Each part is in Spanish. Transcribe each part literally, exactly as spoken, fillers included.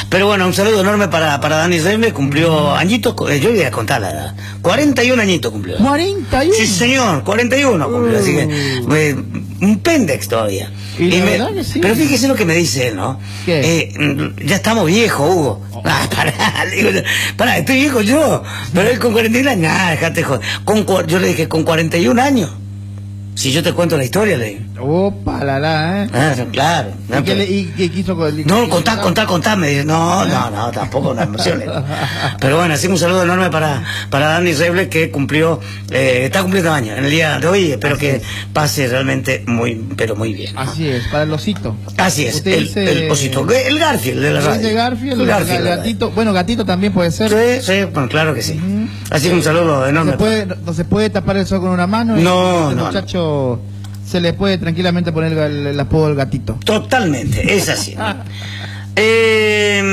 Pero bueno, un saludo enorme para, para Dani Reble, cumplió añitos, yo voy a contar la edad, cuarenta y un añitos cumplió. ¿cuarenta y uno? Sí, señor, cuarenta y uno cumplió, uh. así que eh, un pendex todavía. Y y la me, verdad que sí. Pero fíjese lo que me dice él, ¿no? ¿Qué? Eh, ya estamos viejos, Hugo. Oh. Ah, pará, le digo, pará, estoy viejo yo, pero él con cuarenta y un años, ah, dejate joder. Con, yo le dije, con cuarenta y un años. Si yo te cuento la historia, le digo. Opa, la la, ¿eh? Ah, claro. ¿Y, No, qué, le, y qué quiso con no, contá, contá, contá, me dice, no, no, no, tampoco no emociones. Pero bueno, así un saludo enorme para, para Dani Reble, que cumplió, eh, está cumpliendo años en el día de hoy, espero así que es. Pase realmente muy, pero muy bien, ¿no? Así es, para el osito. Así es, Usted el, dice... el osito, el Garfield de la radio. El Garfield, el Garfield, el gatito, bueno, gatito también puede ser. Sí, sí, bueno, claro que sí. Uh-huh. Así que un saludo enorme. No se puede, no se puede tapar el sol con una mano. No, el no, muchacho no. Se le puede tranquilamente poner el, el apodo del gatito. Totalmente, es así. eh,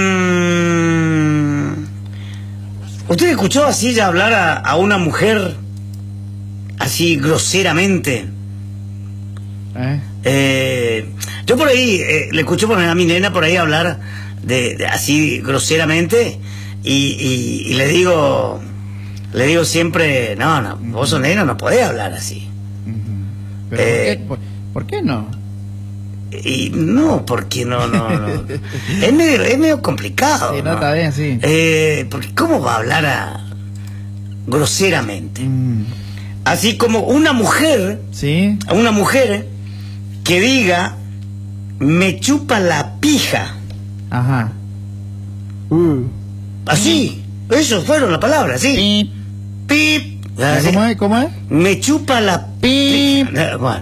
¿Usted escuchó así ya hablar a, a una mujer así groseramente? ¿Eh? Eh, yo por ahí eh, le escucho a mi nena por ahí hablar de, de así groseramente y, y, y le digo le digo siempre, no, no, vos sos nena, no podés hablar así. ¿Pero eh, por, qué, por, ¿por qué no? Y no, porque no, no, no. es, medio, es medio complicado. Sí, no, ¿no? Está bien, sí. Eh, porque ¿cómo va a hablar a, groseramente? Mm. Así como una mujer, ¿Sí? una mujer que diga, me chupa la pija. Ajá. Uh. Así, eso fueron las palabras, ¿sí? Pip. Pip. ¿Cómo es? ¿Cómo es? Me chupa la Pip. pija. Bueno.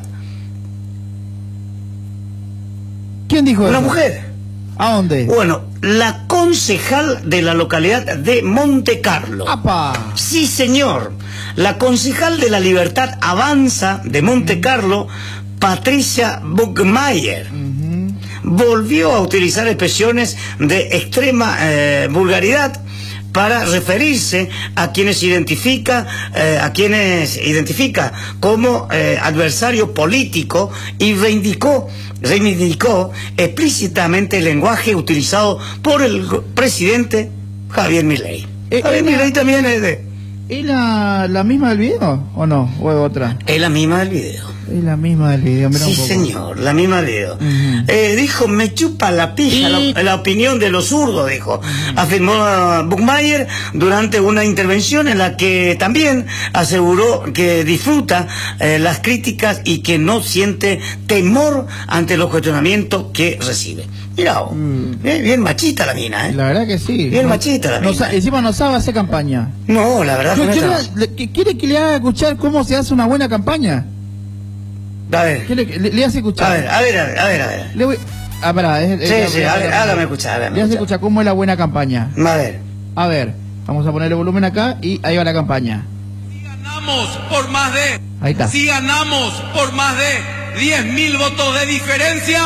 ¿Quién dijo Una eso? mujer. ¿A dónde? Bueno, la concejal de la localidad de Monte Carlo. ¡Apa! Sí, señor. La concejal de la Libertad Avanza de Monte Carlo, Patricia Buchmayer, Uh-huh. volvió a utilizar expresiones de extrema eh, vulgaridad para referirse a quienes identifica eh, a quienes identifica como eh, adversario político y reivindicó reivindicó explícitamente el lenguaje utilizado por el presidente Javier Milei. Eh, Javier eh, Milei también es de ¿Es la, la misma del video o no? ¿O es otra? es la misma del video. Es la misma del video, mira Sí, un poco. señor, la misma video. Uh-huh. eh, dijo, me chupa la pija, Y... la, la opinión de los zurdos, dijo. Uh-huh. Afirmó Buchmayer durante una intervención en la que también aseguró que disfruta eh, las críticas y que no siente temor ante los cuestionamientos que recibe. Mirá, vos, Mm. bien, bien machista la mina, ¿eh? La verdad que sí. Bien No- machista la no mina. sa- Encima no sabe hacer campaña. No, la verdad Yo- que yo no le- está- le- que- ¿Quiere que le haga escuchar cómo se hace una buena campaña? A ver, ¿Quiere que le, le hace escuchar? a ver, a ver, a ver, a ver. A ver. Le voy... Ah, pará, es, es- Sí, es- sí, es- a ver, es- hágame escuchar, hágame Le hace escuchar. escuchar cómo es la buena campaña. A ver. A ver, vamos a ponerle volumen acá y ahí va la campaña. Si ganamos por más de, Ahí está. si ganamos por más de diez mil votos de diferencia,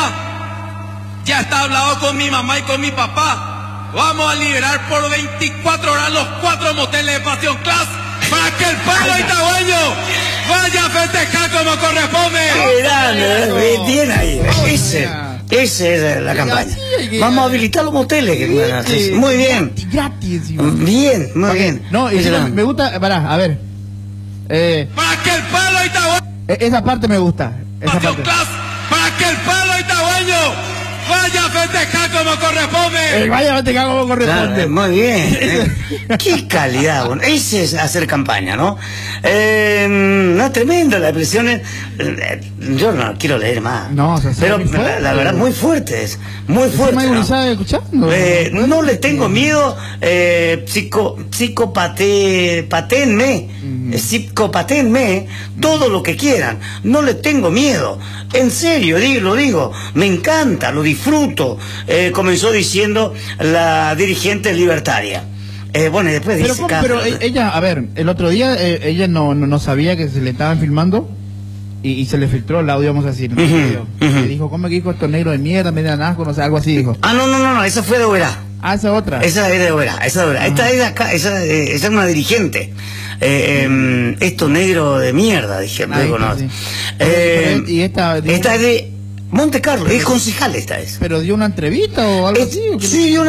ya está hablado con mi mamá y con mi papá. Vamos a liberar por veinticuatro horas los cuatro moteles de Pasión Class para que el pueblo itagüeño vaya a festejar como corresponde. Qué grande, eh, bien ahí. Ese, esa es la campaña. Vamos a habilitar los moteles. que- bueno, sí, sí. Muy bien. Gratis, gratis encima. Bien, muy bien. No, y Ese encima era- me gusta, pará, a ver. Eh, Para que el pueblo itagüeño, e- esa parte me gusta. Esa Pasión parte. Class, para que el pueblo itagüeño vaya a festejar como corresponde. Eh, vaya, vete que hago como Claro, corresponde. muy bien. eh. Qué calidad. Bueno, ese es hacer campaña, ¿no? Eh, no, es tremenda la expresión. eh, Yo no quiero leer más. No, o sea, pero muy fuerte. la, la verdad, muy fuerte es. Muy Encima fuerte. hay ¿no? gurizada escuchando. Eh, no le tengo miedo, eh, psico, psicopate, patenme, Ujú. eh, psicopatenme, todo lo que quieran, no le tengo miedo, en serio, digo, lo digo, me encanta, lo disfruto, eh, comenzó diciendo la dirigente libertaria. Eh, bueno, y después Pero, dice... ¿cómo? Carlos, Pero e- ella, a ver, el otro día eh, ella no, no, no sabía que se le estaban filmando y, y se le filtró el audio, vamos a decir. ¿no? Ujú, El video. ujú. Le dijo, ¿cómo que dijo estos negros de mierda, me dan asco? No sé, algo así dijo. Ah, no, no, no, no, esa fue de Oberá. Ah, esa otra. Esa es de Oberá, esa es de Oberá. Esta es de acá, esa, eh, esa es una dirigente. Eh, eh, esto negro de mierda, dije, Ah, digo, esta, no. sí. Eh, y esta, esta es de Monte Carlo, es concejal esta es. ¿Pero dio una entrevista o algo Es- así? ¿o qué? sí, dio una